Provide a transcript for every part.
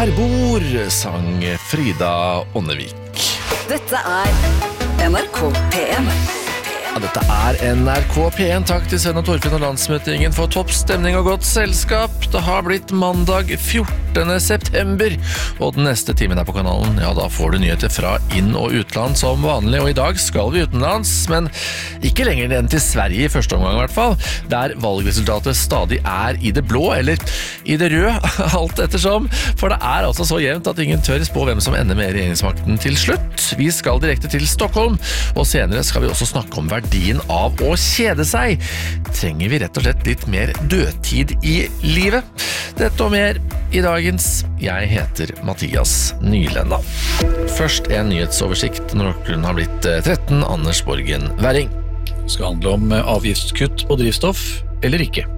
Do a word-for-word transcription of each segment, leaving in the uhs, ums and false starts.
der bor, sang Frida Ånnevik. Dette er N R K P en. Ja, dette er N R K P en. Takk til Sven og Torfinn og landsmøtingen for topp stemning og godt selskap. Det har blitt mandag fjortende september, og den neste timen er på kanalen. Ja, da får du nyheter fra inn- og utland som vanlig, og i dag skal vi utenlands, men ikke lenger enn til Sverige i første omgang i hvert fall, der valgresultatet stadig er i det blå, eller i det røde, alt ettersom, for det er altså så jevnt at ingen tør spå hvem som ender med regjeringsmakten til slutt. Vi skal direkte til Stockholm, og senere skal vi også snakke om verdien av å kjede seg. Trenger vi rett og slett litt mer dødtid i livet? Dette og mer i dagens Jeg heter Mathias Nylenda. Først en nyhetsoversikt når klokken har blitt tretten. Anders Borgen Werring. Det skal handle om avgiftskutt på drivstoff eller ikke.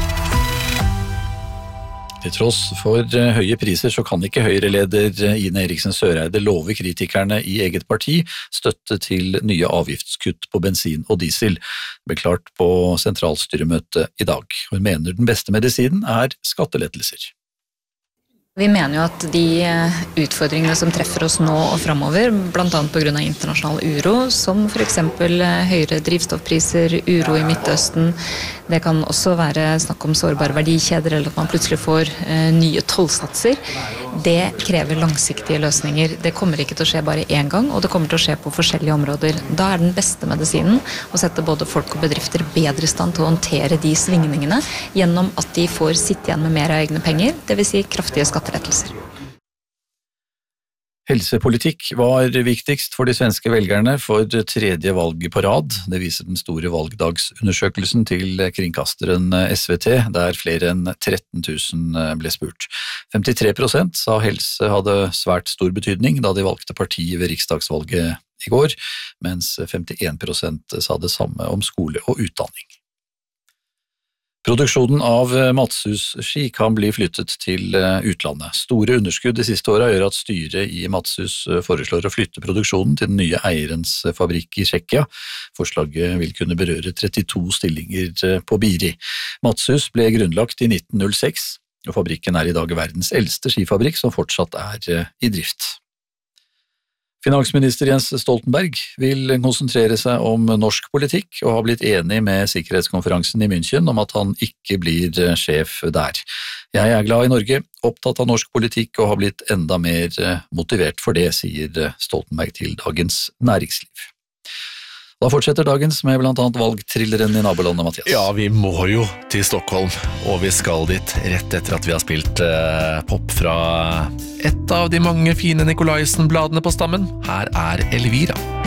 Til tross for høye priser så kan ikke Høyre-leder Ine Eriksen Søreide love kritikerne i eget parti støtte til nye avgiftskutt på bensin og diesel. Det ble klart på sentralstyremøtet i dag. Hun mener den beste medisinen er skattelettelser. Vi mener jo at de utfordringene som treffer oss nå og fremover, blant annet på grunn av internasjonal uro, som for eksempel høyere drivstoffpriser, uro i Midtøsten, det kan også være snakk om sårbare verdikjeder, eller at man plutselig får eh, nye tollsatser. Det krever langsiktige løsninger. Det kommer ikke til å skje bare én gang, og det kommer til å skje på forskjellige områder. Da er den beste medisinen å sette både folk og bedrifter bedre i stand til å håndtere de svingningene, gjennom at de får sitte igjen med mer av egne penger, det vil si kraftige skattelettelser. Helsepolitikk var viktigst for de svenske velgerne for tredje valget på rad. Det viser den store valgdagsundersøkelsen til kringkasteren S V T, der flere enn tretten tusen ble spurt. femtitre prosent sa helse hadde svært stor betydning da de valgte parti ved riksdagsvalget i går, mens femtien prosent sa det samme om skole og utdanning. Produksjonen av Matshus-ski kan bli flyttet til utlandet. Store underskudd de siste årene gjør at styret i Matshus foreslår å flytte produksjonen til den nye eierens fabrikk i Tsjekkia. Forslaget vil kunne berøre trettito stillinger på Biri. Matshus ble grunnlagt i nitten null seks, og fabrikken er i dag verdens eldste skifabrikk som fortsatt er i drift. Finansminister Jens Stoltenberg vil konsentrere seg om norsk politikk og har blitt enig med sikkerhetskonferansen i München om at han ikke blir sjef der. Jeg er glad i Norge, opptatt av norsk politikk og har blitt enda mer motivert for det, sier Stoltenberg til Dagens Næringsliv. Da fortsetter dagens med blant annet valgtrilleren i nabolandet, Mathias. Ja, vi må jo til Stockholm, og vi skal dit rett etter at vi har spilt eh, pop fra et av de mange fine Nikolaisen-bladene på stammen. Her er Elvira.